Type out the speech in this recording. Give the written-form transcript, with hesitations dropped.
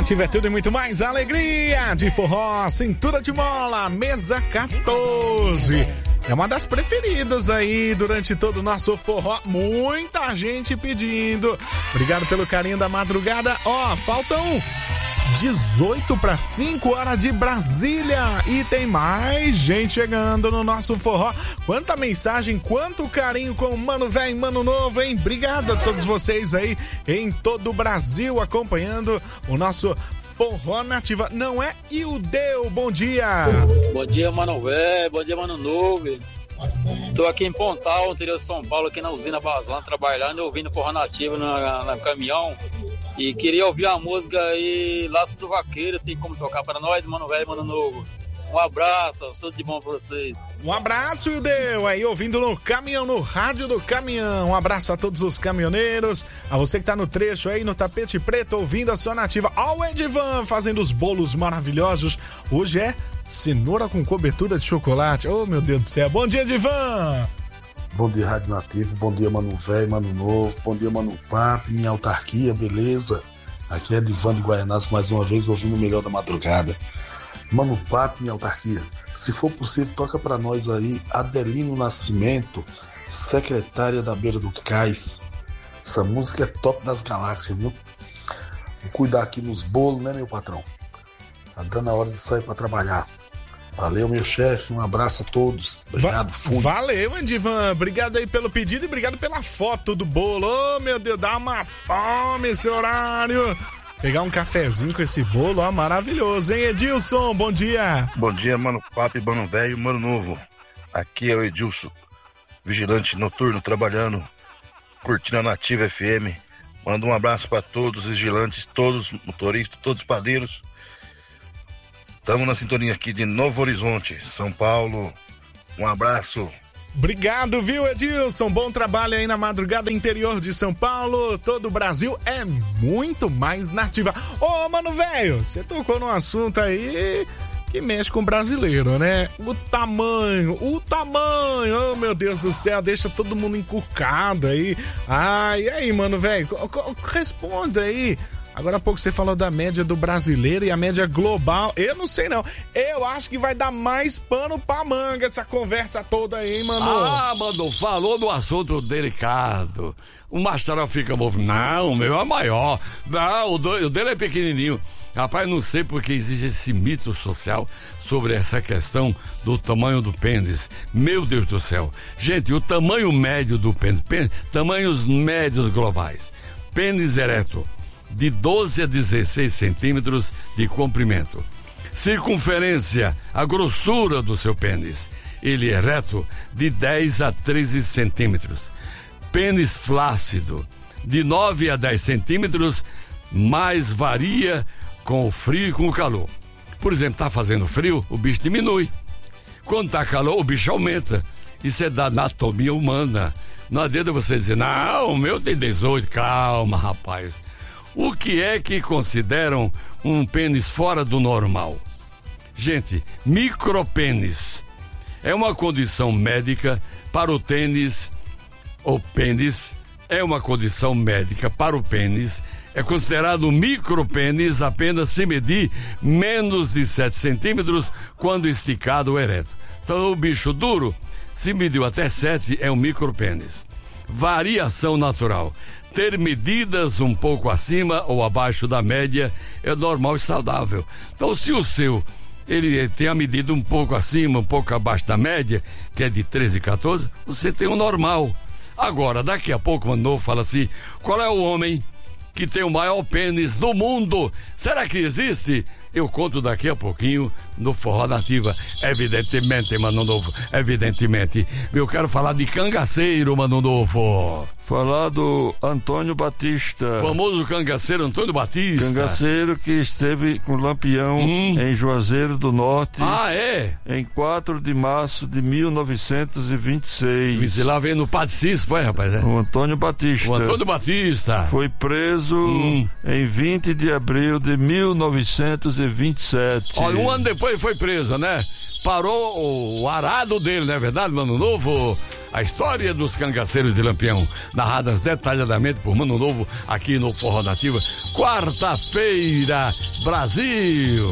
Nativa é tudo e muito mais. Alegria de forró, cintura de mola, mesa 14. É uma das preferidas aí durante todo o nosso forró. Muita gente pedindo. Obrigado pelo carinho da madrugada. Faltam 18 para 5 horas de Brasília. E tem mais gente chegando no nosso forró. Quanta mensagem, quanto carinho com o Mano Velho e Mano Novo, hein? Obrigado a todos vocês aí em todo o Brasil acompanhando o nosso Forró Nativa. Não é Ildeu, bom dia. Bom dia, Mano Velho, bom dia, Mano Novo. Tô aqui em Pontal, interior de São Paulo, aqui na usina Baslã, trabalhando, ouvindo Forró Nativa no caminhão. E queria ouvir a música aí, Laço do Vaqueiro, tem como tocar para nós, Mano Velho e Mano Novo. Um abraço, tudo de bom pra vocês. Um abraço, Ildeu, aí ouvindo no caminhão, no rádio do caminhão. Um abraço a todos os caminhoneiros, a você que tá no trecho aí, no tapete preto, ouvindo a sua nativa. Ó o Edivan fazendo os bolos maravilhosos. Hoje é cenoura com cobertura de chocolate. Oh, meu Deus do céu. Bom dia, Edivan. Bom dia, Rádio Nativo. Bom dia, Mano Velho, Mano Novo. Bom dia, Mano Papo, minha autarquia, beleza? Aqui é Edivan de Guaianazes, mais uma vez ouvindo o melhor da madrugada. Mano Papo, minha autarquia, se for possível, toca pra nós aí Adelino Nascimento, secretária da Beira do Cais. Essa música é top das galáxias, viu? Vou cuidar aqui nos bolos, né, meu patrão? Tá dando a hora de sair pra trabalhar. Valeu, meu chefe, um abraço a todos. Obrigado, fui. Valeu, Edivan, obrigado aí pelo pedido e obrigado pela foto do bolo. Oh, meu Deus, dá uma fome esse horário. Pegar um cafezinho com esse bolo, ó, maravilhoso, hein, Edilson? Bom dia. Bom dia, Mano Papo, Mano Velho, Mano Novo. Aqui é o Edilson, vigilante noturno, trabalhando, curtindo a Nativa FM. Manda um abraço para todos os vigilantes, todos os motoristas, todos os padeiros. Estamos na sintonia aqui de Novo Horizonte, São Paulo. Um abraço. Obrigado, viu, Edilson? Bom trabalho aí na madrugada, interior de São Paulo. Todo o Brasil é muito mais nativa. Ô, Mano Velho, você tocou num assunto aí que mexe com o brasileiro, né? O tamanho, oh, meu Deus do céu, deixa todo mundo encucado aí. E aí, Mano Velho, responda aí. Agora há pouco você falou da média do brasileiro e a média global. Eu não sei não. Eu acho que vai dar mais pano pra manga essa conversa toda aí, hein, Mano? Mano, falou no assunto delicado. O Mastral fica movido. Não, o meu é maior. Não, o dele é pequenininho. Rapaz, não sei porque existe esse mito social sobre essa questão do tamanho do pênis. Meu Deus do céu. Gente, o tamanho médio do pênis, tamanhos médios globais. Pênis ereto, de 12 a 16 centímetros de comprimento. Circunferência, a grossura do seu pênis. Ele é reto, de 10 a 13 centímetros. Pênis flácido, de 9 a 10 centímetros, mas varia com o frio e com o calor. Por exemplo, tá fazendo frio, o bicho diminui. Quando tá calor, o bicho aumenta. Isso é da anatomia humana. Não adianta você dizer, não, o meu tem 18. Calma, rapaz. O que é que consideram um pênis fora do normal? Gente, micropênis é uma condição médica para o tênis. O pênis é uma condição médica para o pênis. É considerado micropênis apenas se medir menos de 7 centímetros quando esticado ou ereto. Então o bicho duro, se mediu até 7, é um micropênis. Variação natural. Ter medidas um pouco acima ou abaixo da média é normal e saudável. Então, se o seu, ele tem a medida um pouco acima, um pouco abaixo da média, que é de 13, 14, você tem o normal. Agora, daqui a pouco, o Mano Novo fala assim, qual é o homem que tem o maior pênis do mundo? Será que existe? Eu conto daqui a pouquinho no Forró Nativa. Evidentemente, Mano Novo, evidentemente. Eu quero falar de cangaceiro, Mano Novo. Falar do Antônio Batista. Famoso cangaceiro Antônio Batista. Cangaceiro que esteve com Lampião em Juazeiro do Norte. É? Em 4 de março de 1926. E lá vem no Padre Cícero, foi, rapaz? O Antônio Batista. O Antônio Batista. Foi preso em 20 de abril de 1927. Olha, um ano depois foi preso, né? Parou o arado dele, não é verdade, Mano Novo? a história dos cangaceiros de Lampião, narradas detalhadamente por Mano Novo aqui no Forró Nativa. Quarta-feira, Brasil!